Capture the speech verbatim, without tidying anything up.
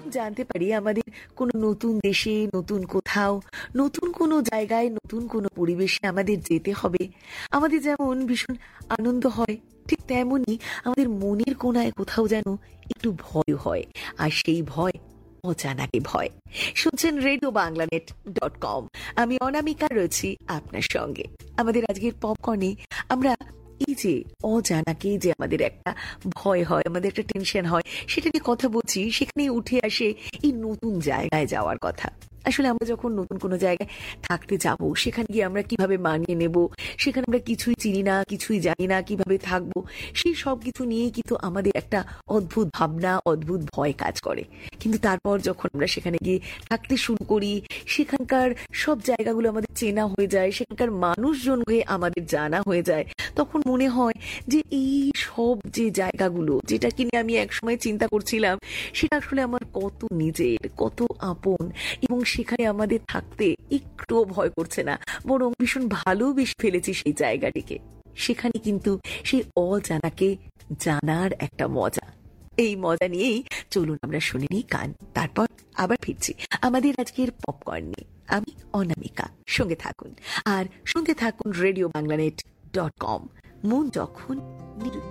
জানতে পারি আমাদের কোনো নতুন দেশে, নতুন কোথাও, নতুন কোনো জায়গায়, নতুন কোনো পরিবেশে আমাদের যেতে হবে, আমাদের যেমন ভীষণ আনন্দ হয়, ঠিক তেমনই আমাদের মনের কোণায় কোথাও যেন একটু ভয় হয়। আর সেই ভয় অজানাকে ভয়। শুনছেন রেডিও বাংলানেট ডট কম। আমি অনামিকা রয়েছি আপনার সঙ্গে। আমাদের আজকের পপকর্নে আমরা এই যে অজানাকে যে আমাদের একটা ভয় হয়, আমাদের একটা টেনশন হয়, সেটা নিয়ে কথা বলছি। সেখানে উঠে আসে এই নতুন জায়গায় যাওয়ার কথা। আসলে আমরা যখন নতুন কোনো জায়গায় থাকতে যাব, সেখানে গিয়ে আমরা কিভাবে মানিয়ে নেব, সেখানে আমরা কিছুই চিনি না, কিছুই জানি না, কিভাবে থাকবো, সেই সব কিছু নিয়েই কিন্তু আমাদের একটা অদ্ভুত ভাবনা, অদ্ভুত ভয় কাজ করে। কিন্তু তারপর যখন আমরা সেখানে গিয়ে থাকতে শুরু করি, সেখানকার সব জায়গাগুলো আমাদের চেনা হয়ে যায়, সেখানকার মানুষজন হয়ে আমাদের জানা হয়ে যায়, তখন মনে হয় যে এই সব যে জায়গাগুলো, যেটা কিনে আমি একসময় চিন্তা করছিলাম, সেটা আসলে আমার কত নিজের, কত আপন, এবং সেখানে আমাদের থাকতে একটুও ভয় করছে না, বরং ভীষণ ভালোবেসে ফেলেছি সেই জায়গাটিকে। সেখানে কিন্তু সেই অজানাকে জানার একটা মজা। এই মজা নিয়েই চলুন আমরা শুনে নিই গান, তারপর আবার ফিরছি আমাদের আজকের পপকর্ন নিয়ে। আমি অনামিকা, সঙ্গে থাকুন আর শুনতে থাকুন রেডিও বাংলানেট ডট কম। মন যখন